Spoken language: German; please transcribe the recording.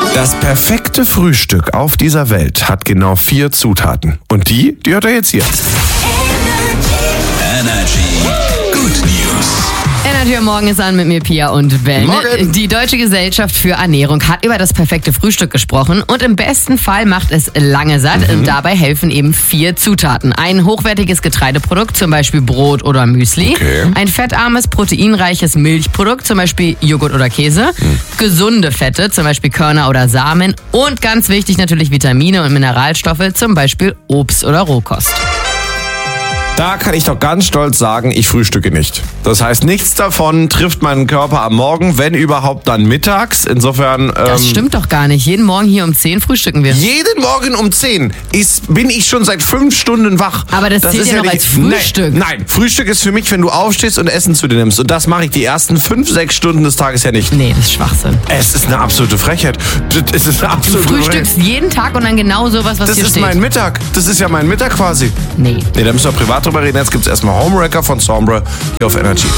Das perfekte Frühstück auf dieser Welt hat genau 4 Zutaten. Und die hört ihr jetzt hier. Energy. Good News. Energy am Morgen ist an mit mir, Pia und Ben. Morgen. Die Deutsche Gesellschaft für Ernährung hat über das perfekte Frühstück gesprochen und im besten Fall macht es lange satt. Dabei helfen eben 4 Zutaten. Ein hochwertiges Getreideprodukt, zum Beispiel Brot oder Müsli. Okay. Ein fettarmes, proteinreiches Milchprodukt, zum Beispiel Joghurt oder Käse. Gesunde Fette, zum Beispiel Körner oder Samen. Und ganz wichtig natürlich Vitamine und Mineralstoffe, zum Beispiel Obst oder Rohkost. Da kann ich doch ganz stolz sagen, ich frühstücke nicht. Das heißt, nichts davon trifft meinen Körper am Morgen, wenn überhaupt dann mittags. Insofern... Das stimmt doch gar nicht. Jeden Morgen hier um 10 frühstücken wir. Jeden Morgen um 10 bin ich schon seit 5 Stunden wach. Aber das zählt ja noch nicht- als Frühstück. Nein, Frühstück ist für mich, wenn du aufstehst und Essen zu dir nimmst. Und das mache ich die ersten 5-6 Stunden des Tages ja nicht. Nee, das ist Schwachsinn. Es ist eine absolute Frechheit. Es ist eine Du absolute frühstückst jeden Tag und dann genau sowas, was Das hier ist steht. mein Mittag. Das ist ja mein Mittag quasi. Nee. Nee, da müssen wir privat drüber reden. Jetzt gibt es erstmal Homewrecker von Sombra hier auf Energy.